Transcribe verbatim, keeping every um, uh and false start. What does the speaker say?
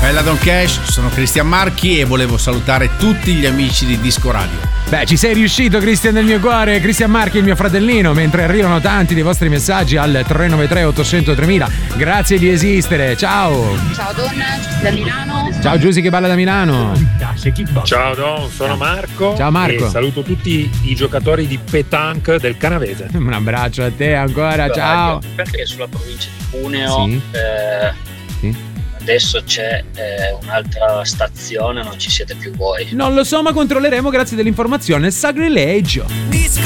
Bella Don Cash, sono Cristian Marchi e volevo salutare tutti gli amici di Disco Radio. Beh, ci sei riuscito, Cristian del mio cuore, Cristian Marchi, il mio fratellino, mentre arrivano tanti dei vostri messaggi al tre nove tre otto zero zero tremila. Grazie di esistere, ciao. Ciao Don, da Milano. Ciao Giusy che balla da Milano. Ciao Don, sono Marco. Ciao Marco. E saluto tutti i giocatori di petanque del Canavese. Un abbraccio a te ancora, ciao. Perché sulla provincia di Cuneo Sì. eh, Sì. adesso c'è eh, un'altra stazione, non ci siete più voi. Non lo so, ma controlleremo grazie dell'informazione. Sacrilegio. Disco